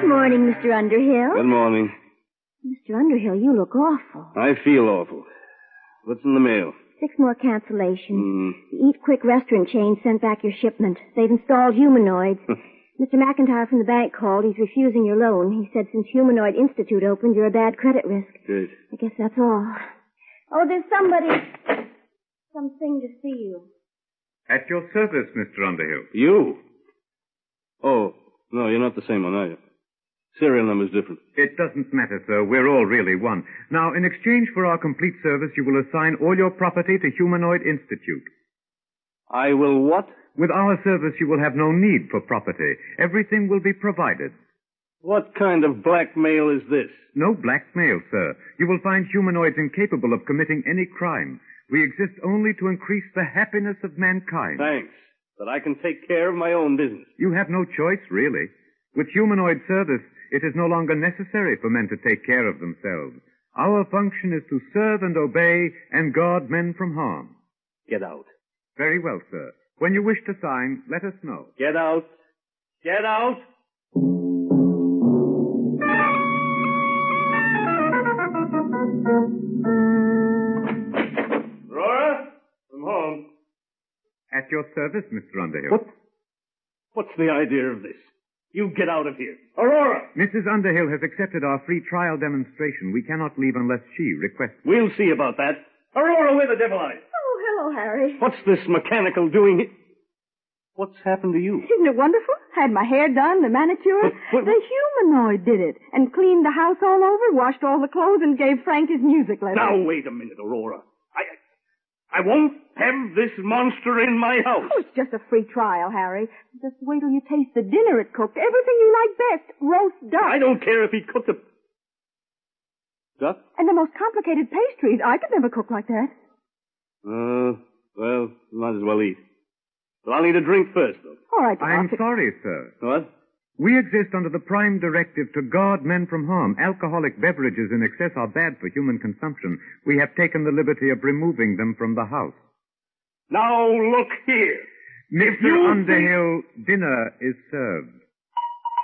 morning, Mr. Underhill. Good morning. Mr. Underhill, you look awful. I feel awful. What's in the mail? 6 more cancellations. The Eat Quick restaurant chain sent back your shipment. They've installed humanoids. Mr. McIntyre from the bank called. He's refusing your loan. He said since Humanoid Institute opened, you're a bad credit risk. Good. I guess that's all. Oh, there's something to see you. At your service, Mr. Underhill. You? Oh, no, you're not the same one, are you? Serial number's different. It doesn't matter, sir. We're all really one. Now, in exchange for our complete service, you will assign all your property to Humanoid Institute. I will what? With our service, you will have no need for property. Everything will be provided. What kind of blackmail is this? No blackmail, sir. You will find humanoids incapable of committing any crime. We exist only to increase the happiness of mankind. Thanks, but I can take care of my own business. You have no choice, really. With humanoid service, it is no longer necessary for men to take care of themselves. Our function is to serve and obey and guard men from harm. Get out. Very well, sir. When you wish to sign, let us know. Get out. Get out. Aurora, I'm home. At your service, Mr. Underhill. What's the idea of this? You get out of here. Aurora! Mrs. Underhill has accepted our free trial demonstration. We cannot leave unless she requests it. We'll see about that. Aurora, where the devil are you? Oh, hello, Harry. What's this mechanical doing here? What's happened to you? Isn't it wonderful? Had my hair done, the manicure. But- The humanoid did it. And cleaned the house all over, washed all the clothes, and gave Frank his music lesson. Now, wait a minute, Aurora. I won't have this monster in my house. Oh, it's just a free trial, Harry. Just wait till you taste the dinner it cooked. Everything you like best. Roast duck. I don't care if he cooked a... Duck? And the most complicated pastries. I could never cook like that. Well, might as well eat. But I'll need a drink first, though. All right, I'm sorry, sir. What? We exist under the prime directive to guard men from harm. Alcoholic beverages in excess are bad for human consumption. We have taken the liberty of removing them from the house. Now, look here. Mr. Underhill, dinner is served.